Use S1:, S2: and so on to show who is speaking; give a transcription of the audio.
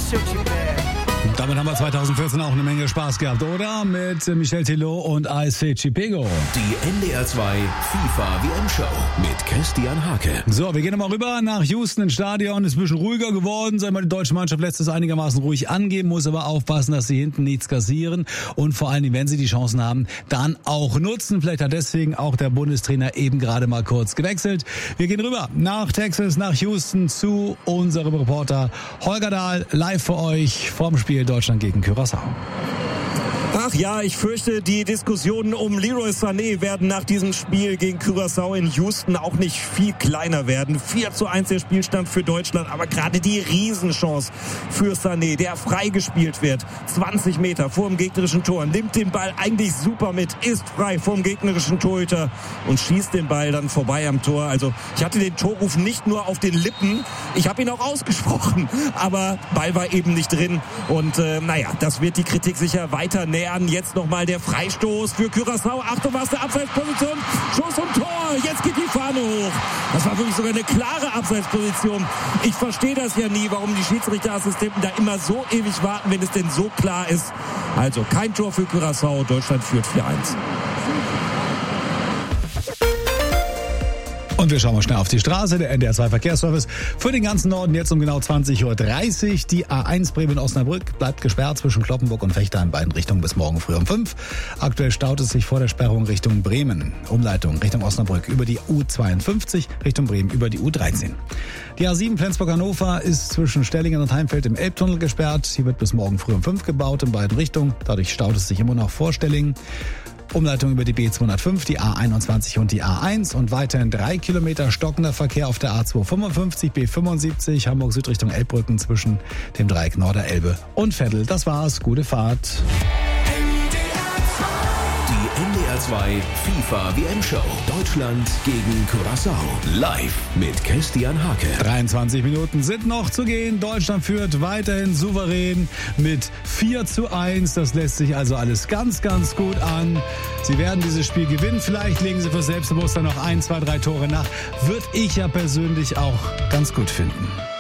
S1: Damit haben wir 2014 auch eine Menge Spaß gehabt, oder? Mit Michel Thillot und ASC Chipego.
S2: Die NDR 2 FIFA WM-Show mit Christian Hake.
S1: So, wir gehen nochmal rüber nach Houston ins Stadion. Ist ein bisschen ruhiger geworden. Sag mal, die deutsche Mannschaft lässt es einigermaßen ruhig angehen, muss aber aufpassen, dass sie hinten nichts kassieren. Und vor allen Dingen, wenn sie die Chancen haben, dann auch nutzen. Vielleicht hat deswegen auch der Bundestrainer eben gerade mal kurz gewechselt. Wir gehen rüber nach Texas, nach Houston zu unserem Reporter Holger Dahl. Live für euch vom Spiel Deutschland gegen Curaçao.
S3: Ach ja, ich fürchte, die Diskussionen um Leroy Sané werden nach diesem Spiel gegen Curaçao in Houston auch nicht viel kleiner werden. 4:1 der Spielstand für Deutschland, aber gerade die Riesenchance für Sané, der freigespielt wird, 20 Meter vor dem gegnerischen Tor, nimmt den Ball eigentlich super mit, ist frei vom gegnerischen Torhüter und schießt den Ball dann vorbei am Tor. Also ich hatte den Torruf nicht nur auf den Lippen, ich habe ihn auch ausgesprochen, aber Ball war eben nicht drin und das wird die Kritik sicher weiter nähern. Jetzt nochmal der Freistoß für Curaçao. Achtung, was der Abseitsposition. Schuss und Tor. Jetzt geht die Fahne hoch. Das war wirklich sogar eine klare Abseitsposition. Ich verstehe das ja nie, warum die Schiedsrichterassistenten da immer so ewig warten, wenn es denn so klar ist. Also kein Tor für Curaçao. Deutschland führt 4:1.
S1: Und wir schauen mal schnell auf die Straße. Der NDR 2 Verkehrsservice für den ganzen Norden jetzt um genau 20:30 Uhr. Die A1 Bremen-Osnabrück bleibt gesperrt zwischen Cloppenburg und Vechta in beiden Richtungen bis morgen früh um 5. Aktuell staut es sich vor der Sperrung Richtung Bremen. Umleitung Richtung Osnabrück über die U52, Richtung Bremen über die U13. Die A7 Flensburg-Hannover ist zwischen Stellingen und Heimfeld im Elbtunnel gesperrt. Hier wird bis morgen früh um 5 gebaut in beiden Richtungen. Dadurch staut es sich immer noch vor Stellingen. Umleitung über die B205, die A21 und die A1 und weiterhin 3 Kilometer stockender Verkehr auf der A255, B75, Hamburg Süd Richtung Elbbrücken zwischen dem Dreieck Norderelbe und Veddel. Das war's, gute Fahrt.
S2: Die NDR 2 FIFA WM-Show. Deutschland gegen Curaçao. Live mit Christian Hake.
S1: 23 Minuten sind noch zu gehen. Deutschland führt weiterhin souverän mit 4:1. Das lässt sich also alles ganz, ganz gut an. Sie werden dieses Spiel gewinnen. Vielleicht legen sie für Selbstbewusstsein noch 1, 2, 3 Tore nach. Würde ich ja persönlich auch ganz gut finden.